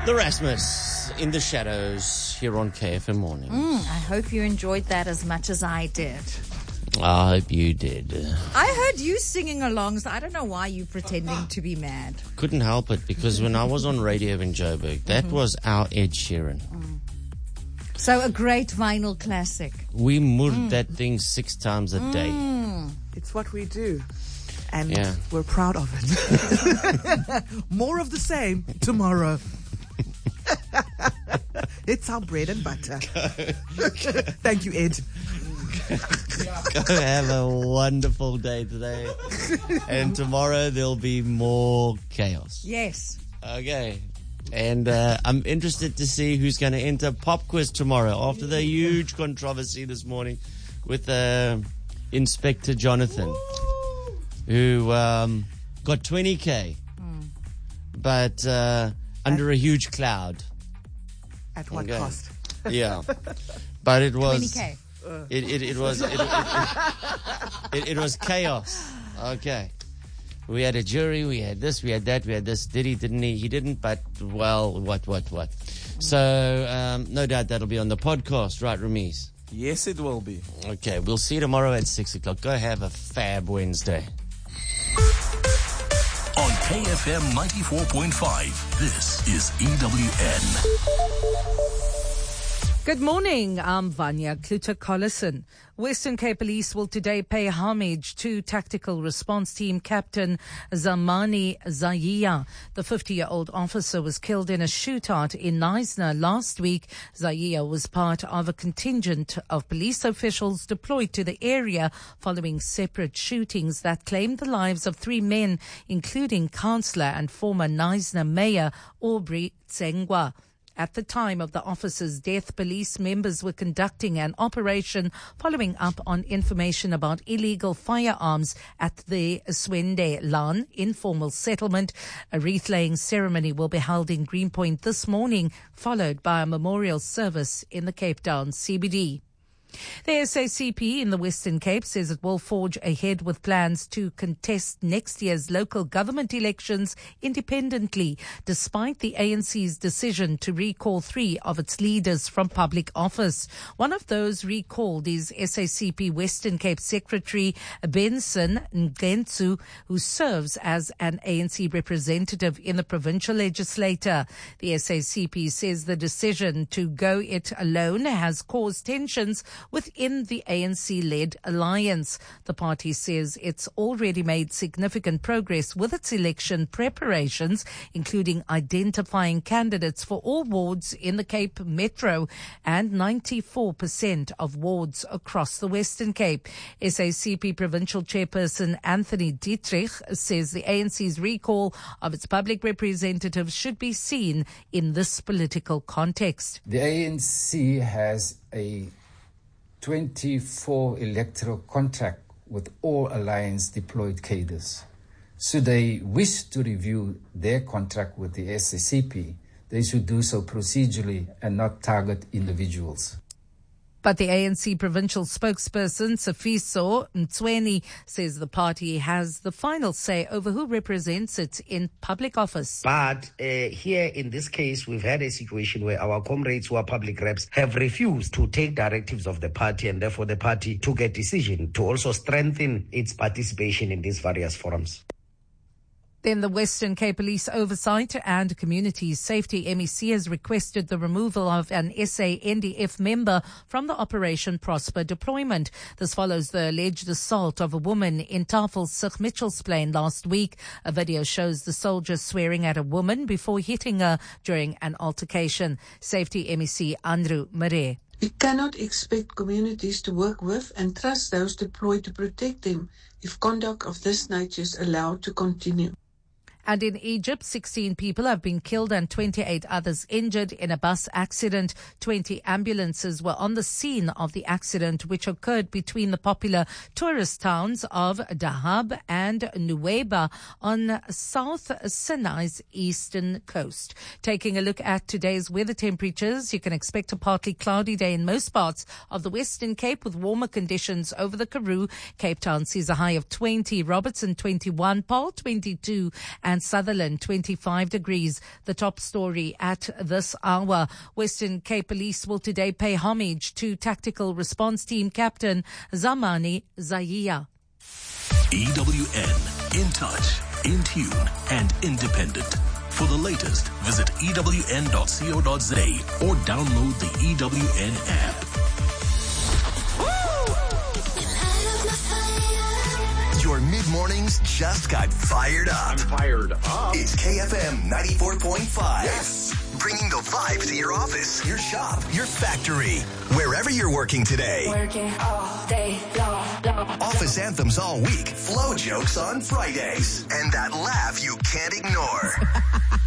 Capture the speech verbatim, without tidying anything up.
The Rasmus in the Shadows here on K F M Mornings. Mm, I hope you enjoyed that as much as I did. I hope you did. I heard you singing along, so I don't know why you're pretending to be mad. Couldn't help it, because when I was on radio in Joburg, that mm-hmm. was our Ed Sheeran. Mm. So a great vinyl classic. We moved mm. that thing six times a day. Mm. It's what we do. And yeah. we're proud of it. More of the same tomorrow. It's our bread and butter. Thank you, Ed. Go have a wonderful day today. And tomorrow there'll be more chaos. Yes. Okay. And uh, I'm interested to see who's going to enter Pop Quiz tomorrow after the huge controversy this morning with uh, Inspector Jonathan, who um, got twenty K, mm. but uh, under a huge cloud. At what okay. cost? Yeah. But it was... twenty K. It, it, it was it, it, it, it was chaos. Okay. We had a jury, we had this, we had that, we had this. Did he, didn't he? He didn't, but, well, what, what, what? So, um, no doubt that'll be on the podcast, right, Ramiz? Yes, it will be. Okay, we'll see you tomorrow at six o'clock. Go have a fab Wednesday. On K F M ninety-four point five, this is E W N. Good morning, I'm Vanya Kluter-Collison. Western Cape Police will today pay homage to Tactical Response Team Captain Zamani Zayia. The fifty-year-old officer was killed in a shootout in Knysna last week. Zayia was part of a contingent of police officials deployed to the area following separate shootings that claimed the lives of three men, including councillor and former Knysna Mayor Aubrey Tsengwa. At the time of the officer's death, police members were conducting an operation following up on information about illegal firearms at the Swende Lan informal settlement. A wreath-laying ceremony will be held in Greenpoint this morning, followed by a memorial service in the Cape Town C B D. The S A C P in the Western Cape says it will forge ahead with plans to contest next year's local government elections independently, despite the A N C's decision to recall three of its leaders from public office. One of those recalled is S A C P Western Cape Secretary Benson Ngentsu, who serves as an A N C representative in the provincial legislature. The S A C P says the decision to go it alone has caused tensions within the A N C-led alliance. The party says it's already made significant progress with its election preparations, including identifying candidates for all wards in the Cape Metro and ninety-four percent of wards across the Western Cape. S A C P Provincial Chairperson Anthony Dietrich says the A N C's recall of its public representatives should be seen in this political context. The A N C has a twenty-four electoral contract with all alliance deployed cadres. Should they wish to review their contract with the S A C P, they should do so procedurally and not target individuals. But the A N C provincial spokesperson, Sifiso Mtsweni, says the party has the final say over who represents it in public office. But uh, here in this case, we've had a situation where our comrades who are public reps have refused to take directives of the party, and therefore the party took a decision to also strengthen its participation in these various forums. Then the Western Cape Police Oversight and Community Safety M E C has requested the removal of an S A N D F member from the Operation Prosper deployment. This follows the alleged assault of a woman in Tafelsig Mitchell's Plain last week. A video shows the soldier swearing at a woman before hitting her during an altercation. Safety M E C Andrew Mare. We cannot expect communities to work with and trust those deployed to protect them if conduct of this nature is allowed to continue. And in Egypt, sixteen people have been killed and twenty-eight others injured in a bus accident. twenty ambulances were on the scene of the accident, which occurred between the popular tourist towns of Dahab and Nuweiba on South Sinai's eastern coast. Taking a look at today's weather temperatures, you can expect a partly cloudy day in most parts of the Western Cape with warmer conditions over the Karoo. Cape Town sees a high of twenty, Robertson twenty-one, Paarl twenty-two, and and Sutherland, twenty-five degrees. The top story at this hour. Western Cape Police will today pay homage to Tactical Response Team Captain Zamani Zayia. E W N, in touch, in tune, and independent. For the latest, visit E W N dot co dot za or download the E W N app. Your mid-mornings just got fired up. I'm fired up. It's K F M ninety-four point five. Yes. Bringing the vibe to your office, your shop, your factory, wherever you're working today. Working all day long, long. Office anthems all week, flow jokes on Fridays, and that laugh you can't ignore.